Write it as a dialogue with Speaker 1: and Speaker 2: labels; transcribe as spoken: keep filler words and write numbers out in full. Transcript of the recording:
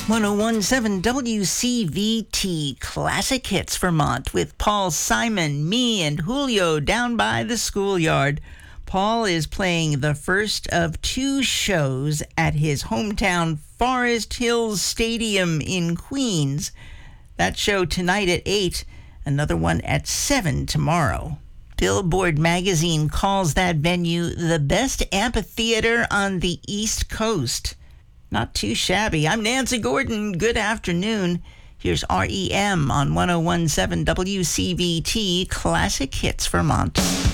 Speaker 1: ten seventeen W C V T Classic Hits Vermont with Paul Simon, me, and Julio down by the schoolyard. Paul is playing the first of two shows at his hometown Forest Hills Stadium in Queens. That show tonight at eight, another one at seven tomorrow. Billboard magazine calls that venue the best amphitheater on the East Coast. Not too shabby. I'm Nancy Gordon. Good afternoon. Here's R E M on ten seventeen W C V T Classic Hits Vermont.